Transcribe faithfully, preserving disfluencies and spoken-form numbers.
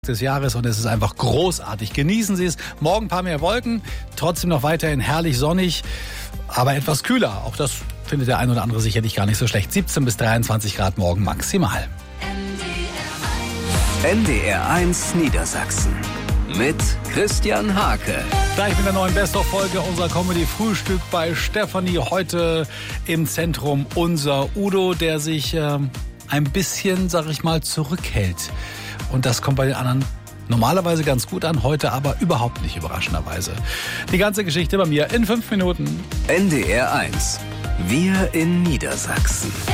des Jahres und es ist einfach großartig. Genießen Sie es. Morgen ein paar mehr Wolken, trotzdem noch weiterhin herrlich sonnig, aber etwas kühler. Auch das findet der ein oder andere sicherlich gar nicht so schlecht. siebzehn bis dreiundzwanzig Grad morgen maximal. N D R eins Niedersachsen mit Christian Hake. Gleich mit der neuen Best-of-Folge unserer Comedy-Frühstück bei Stefanie. Heute im Zentrum unser Udo, der sich äh, ein bisschen, sag ich mal, zurückhält. Und das kommt bei den anderen normalerweise ganz gut an, heute aber überhaupt nicht, überraschenderweise. Die ganze Geschichte bei mir in fünf Minuten. N D R eins. Wir in Niedersachsen.